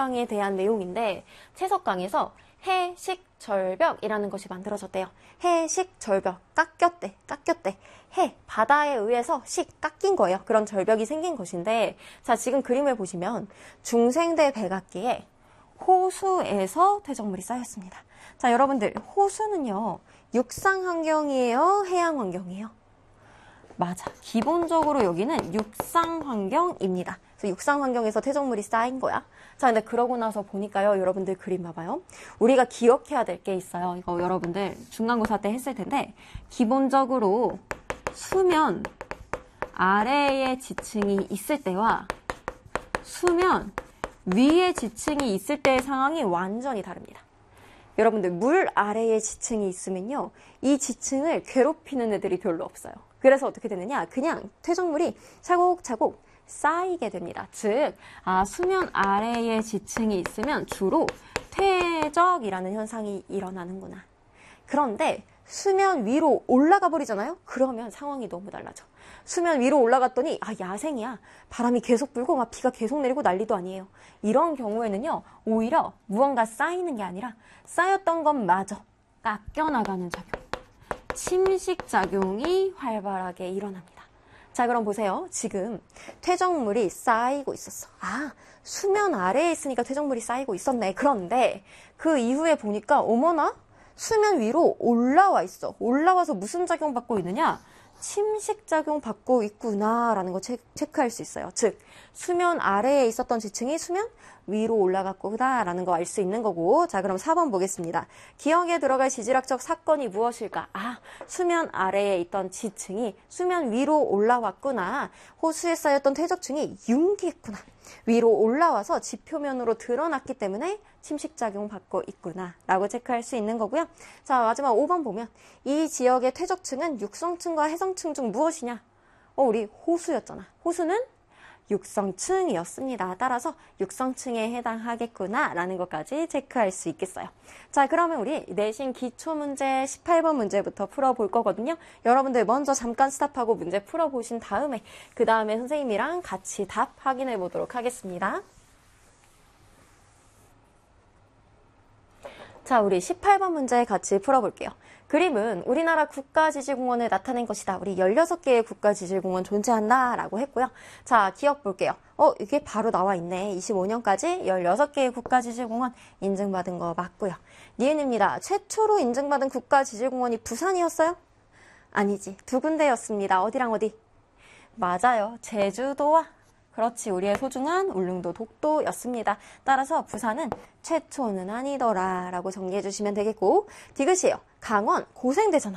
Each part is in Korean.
채석강에 대한 내용인데 채석강에서 해식절벽이라는 것이 만들어졌대요. 해식절벽, 깎였대. 해, 바다에 의해서 식, 깎인 거예요. 그런 절벽이 생긴 것인데 자, 지금 그림을 보시면 중생대 백악기에 호수에서 퇴적물이 쌓였습니다. 자, 여러분들 호수는요. 육상 환경이에요? 해양 환경이에요? 맞아. 기본적으로 여기는 육상 환경입니다. 그래서 육상 환경에서 퇴적물이 쌓인 거야. 자, 근데 그러고 나서 보니까요. 여러분들 그림 봐봐요. 우리가 기억해야 될 게 있어요. 이거 여러분들 중간고사 때 했을 텐데 기본적으로 수면 아래에 지층이 있을 때와 수면 위에 지층이 있을 때의 상황이 완전히 다릅니다. 여러분들 물 아래에 지층이 있으면요. 이 지층을 괴롭히는 애들이 별로 없어요. 그래서 어떻게 되느냐? 그냥 퇴적물이 차곡차곡 쌓이게 됩니다. 즉, 수면 아래에 지층이 있으면 주로 퇴적이라는 현상이 일어나는구나. 그런데 수면 위로 올라가 버리잖아요? 그러면 상황이 너무 달라져. 수면 위로 올라갔더니 야생이야. 바람이 계속 불고 막 비가 계속 내리고 난리도 아니에요. 이런 경우에는요. 오히려 무언가 쌓이는 게 아니라 쌓였던 것마저 깎여나가는 작용. 침식작용이 활발하게 일어납니다. 자, 그럼 보세요. 지금 퇴적물이 쌓이고 있었어. 수면 아래에 있으니까 퇴적물이 쌓이고 있었네. 그런데 그 이후에 보니까 어머나? 수면 위로 올라와 있어. 올라와서 무슨 작용 받고 있느냐? 침식작용 받고 있구나라는 거 체크할 수 있어요. 즉, 수면 아래에 있었던 지층이 수면 위로 올라갔구나라는 거 알 수 있는 거고. 자, 그럼 4번 보겠습니다. 기억에 들어갈 지질학적 사건이 무엇일까? 수면 아래에 있던 지층이 수면 위로 올라왔구나. 호수에 쌓였던 퇴적층이 융기했구나. 위로 올라와서 지표면으로 드러났기 때문에 침식작용 받고 있구나 라고 체크할 수 있는 거고요. 자, 마지막 5번 보면 이 지역의 퇴적층은 육성층과 해성층 중 무엇이냐? 우리 호수였잖아. 호수는 육성층이었습니다. 따라서 육성층에 해당하겠구나 라는 것까지 체크할 수 있겠어요. 자, 그러면 우리 내신 기초문제 18번 문제부터 풀어볼 거거든요. 여러분들 먼저 잠깐 스탑하고 문제 풀어보신 다음에 그 다음에 선생님이랑 같이 답 확인해 보도록 하겠습니다. 자, 우리 18번 문제 같이 풀어볼게요. 그림은 우리나라 국가지질공원을 나타낸 것이다. 우리 16개의 국가지질공원 존재한다 라고 했고요. 자, 기억 볼게요. 이게 바로 나와 있네. 25년까지 16개의 국가지질공원 인증받은 거 맞고요. 니은입니다. 최초로 인증받은 국가지질공원이 부산이었어요? 아니지. 두 군데였습니다. 어디랑 어디? 맞아요. 제주도와 그렇지. 우리의 소중한 울릉도 독도였습니다. 따라서 부산은 최초는 아니더라 라고 정리해 주시면 되겠고 디귿이에요. 강원 고생대잖아.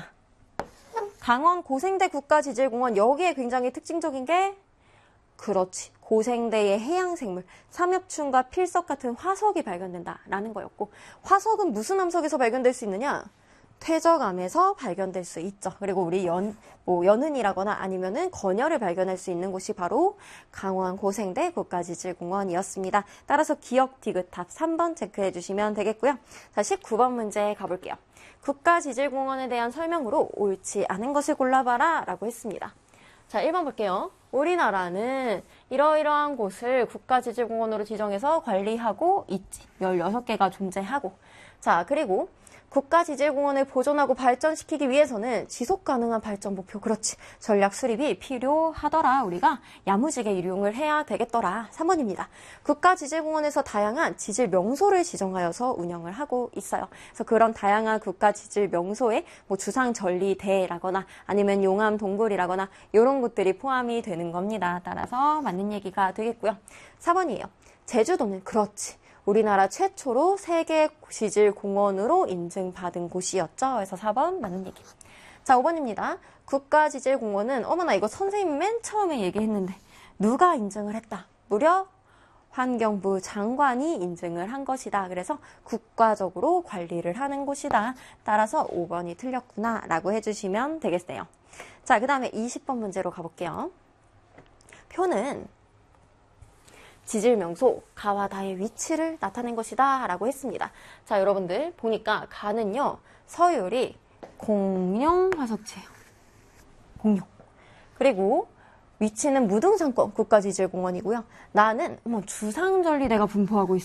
강원 고생대 국가지질공원 여기에 굉장히 특징적인 게 그렇지. 고생대의 해양생물, 삼엽충과 필석 같은 화석이 발견된다라는 거였고 화석은 무슨 암석에서 발견될 수 있느냐? 퇴적암에서 발견될 수 있죠. 그리고 우리 연흔이라거나 아니면은 건열을 발견할 수 있는 곳이 바로 강원 고생대 국가지질공원이었습니다. 따라서 기억 디귿 답 3번 체크해 주시면 되겠고요. 자, 19번 문제 가볼게요. 국가지질공원에 대한 설명으로 옳지 않은 것을 골라봐라 라고 했습니다. 자, 1번 볼게요. 우리나라는 이러이러한 곳을 국가지질공원으로 지정해서 관리하고 있지. 16개가 존재하고. 자, 그리고 국가지질공원을 보존하고 발전시키기 위해서는 지속가능한 발전 목표, 그렇지. 전략 수립이 필요하더라. 우리가 야무지게 이용을 해야 되겠더라. 3번입니다. 국가지질공원에서 다양한 지질 명소를 지정하여서 운영을 하고 있어요. 그래서 그런 다양한 국가지질 명소에 주상절리대라거나 아니면 용암동굴이라거나 이런 곳들이 포함이 되는 겁니다. 따라서 맞는 얘기가 되겠고요. 4번이에요. 제주도는 그렇지. 우리나라 최초로 세계 지질공원으로 인증받은 곳이었죠. 그래서 4번 맞는 얘기. 자, 5번입니다. 국가지질공원은 어머나 이거 선생님 맨 처음에 얘기했는데 누가 인증을 했다? 무려 환경부 장관이 인증을 한 것이다. 그래서 국가적으로 관리를 하는 곳이다. 따라서 5번이 틀렸구나 라고 해주시면 되겠네요. 자, 그 다음에 20번 문제로 가볼게요. 표는 지질명소 가와 다의 위치를 나타낸 것이다 라고 했습니다. 자, 여러분들 보니까 가는요 서율이 공룡 화석체예요. 공룡. 그리고 위치는 무등산권 국가지질공원이고요. 나는 주상절리대가 분포하고 있어요.